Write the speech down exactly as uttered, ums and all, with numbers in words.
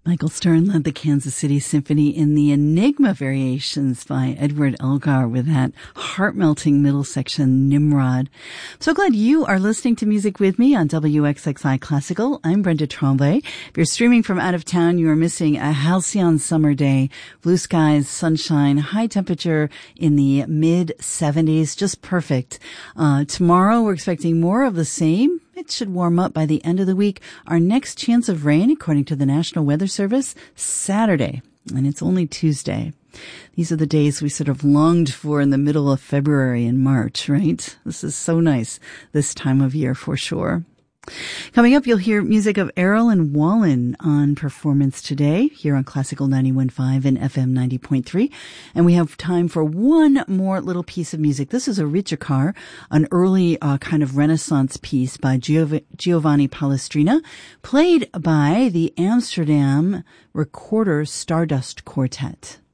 Michael Stern led the Kansas City Symphony in the Enigma Variations by Edward Elgar with that heart-melting middle section, Nimrod. So glad you are listening to music with me on W X X I Classical. I'm Brenda Tremblay. If you're streaming from out of town, you are missing a halcyon summer day. Blue skies, sunshine, high temperature in the mid seventies, just perfect. Uh, tomorrow we're expecting more of the same. It should warm up by the end of the week. Our next chance of rain, according to the National Weather Service, Saturday, and it's only Tuesday. These are the days we sort of longed for in the middle of February and March, right? This is so nice this time of year for sure. Coming up, you'll hear music of Errol and Wallen on Performance Today here on Classical ninety-one point five and F M ninety point three. And we have time for one more little piece of music. This is a Ritchikar, an early uh, kind of Renaissance piece by Giov- Giovanni Palestrina, played by the Amsterdam Recorder Stardust Quartet.